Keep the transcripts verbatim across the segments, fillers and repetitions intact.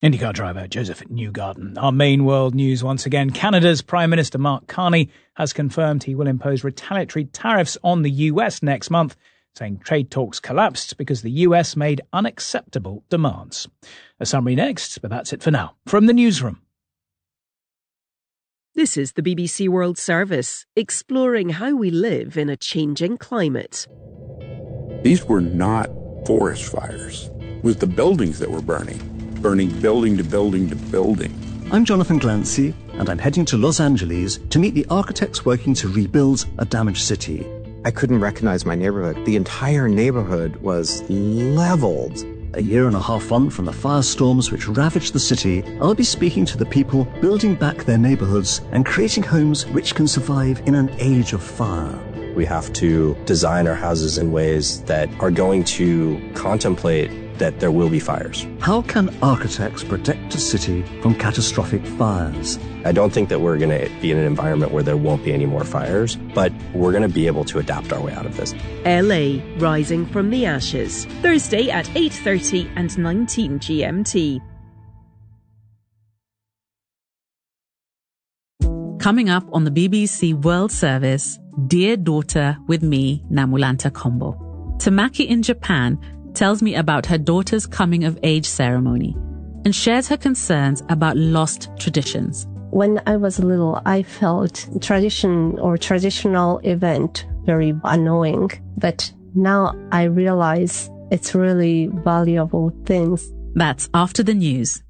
IndyCar driver Joseph Newgarden. Our main world news once again. Canada's Prime Minister Mark Carney has confirmed he will impose retaliatory tariffs on the U S next month, saying trade talks collapsed because the U S made unacceptable demands. A summary next, but that's it for now. From the newsroom. This is the B B C World Service, exploring how we live in a changing climate. These were not forest fires. It was the buildings that were burning. burning building to building to building. I'm Jonathan Glancy, and I'm heading to Los Angeles to meet the architects working to rebuild a damaged city. I couldn't recognize my neighborhood. The entire neighborhood was leveled. A year and a half on from the firestorms which ravaged the city, I'll be speaking to the people building back their neighborhoods and creating homes which can survive in an age of fire. We have to design our houses in ways that are going to contemplate that there will be fires. How can architects protect a city from catastrophic fires? I don't think that we're going to be in an environment where there won't be any more fires, but we're going to be able to adapt our way out of this. L A rising from the ashes. Thursday at eight thirty and nineteen G M T. Coming up on the B B C World Service, Dear Daughter with me, Namulanta Kombo. Tamaki in Japan tells me about her daughter's coming-of-age ceremony and shares her concerns about lost traditions. When I was little, I felt tradition or traditional event very annoying, but now I realize it's really valuable things. That's after the news.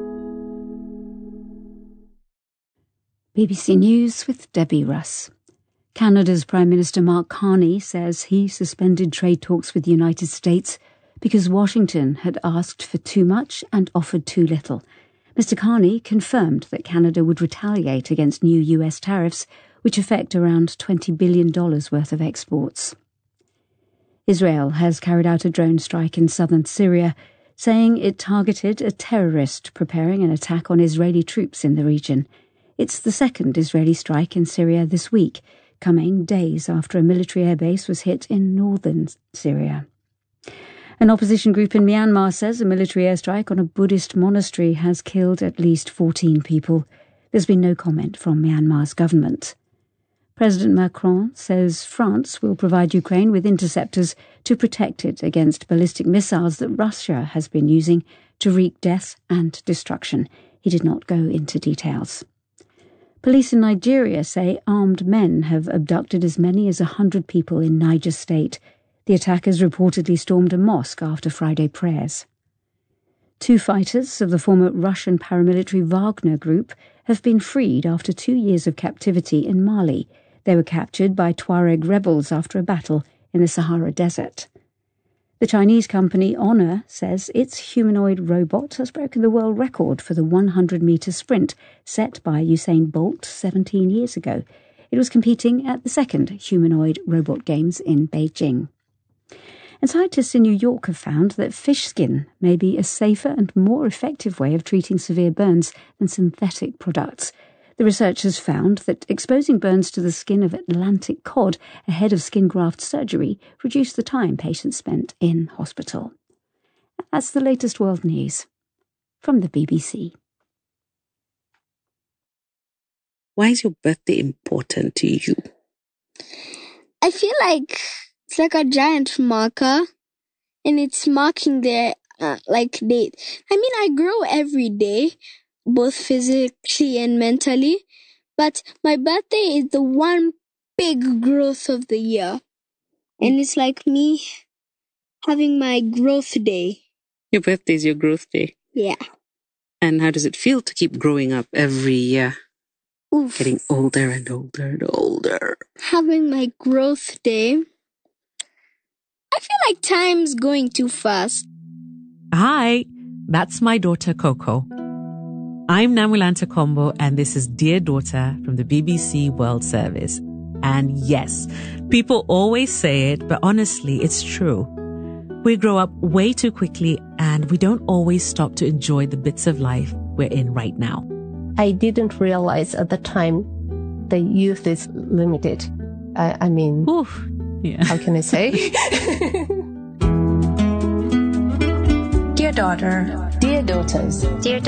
B B C News with Debbie Russ. Canada's Prime Minister Mark Carney says he suspended trade talks with the United States because Washington had asked for too much and offered too little. Mister Carney confirmed that Canada would retaliate against new U S tariffs, which affect around twenty billion dollars worth of exports. Israel has carried out a drone strike in southern Syria, saying it targeted a terrorist preparing an attack on Israeli troops in the region. It's the second Israeli strike in Syria this week, coming days after a military airbase was hit in northern Syria. An opposition group in Myanmar says a military airstrike on a Buddhist monastery has killed at least fourteen people. There's been no comment from Myanmar's government. President Macron says France will provide Ukraine with interceptors to protect it against ballistic missiles that Russia has been using to wreak death and destruction. He did not go into details. Police in Nigeria say armed men have abducted as many as one hundred people in Niger State. The attackers reportedly stormed a mosque after Friday prayers. Two fighters of the former Russian paramilitary Wagner group have been freed after two years of captivity in Mali. They were captured by Tuareg rebels after a battle in the Sahara Desert. The Chinese company Honor says its humanoid robot has broken the world record for the one hundred metre sprint set by Usain Bolt seventeen years ago. It was competing at the second humanoid robot games in Beijing. And scientists in New York have found that fish skin may be a safer and more effective way of treating severe burns than synthetic products. The researchers found that exposing burns to the skin of Atlantic cod ahead of skin graft surgery reduced the time patients spent in hospital. That's the latest world news from the B B C. Why is your birthday important to you? I feel like it's like a giant marker, and it's marking their uh, like date. I mean, I grow every day, both physically and mentally, but my birthday is the one big growth of the year, and it's like me having my growth day. Your birthday is your growth day. Yeah. And how does it feel to keep growing up every year? Oof. Getting older and older and older. Having my growth day, I feel like time's going too fast. Hi, that's my daughter Coco. I'm Namulanta Kombo, and this is Dear Daughter from the B B C World Service. And yes, people always say it, but honestly, it's true. We grow up way too quickly, and we don't always stop to enjoy the bits of life we're in right now. I didn't realize at the time the youth is limited. I, I mean, Oof. Yeah. How can I say? Dear daughter, Dear Dear Daughters. Dear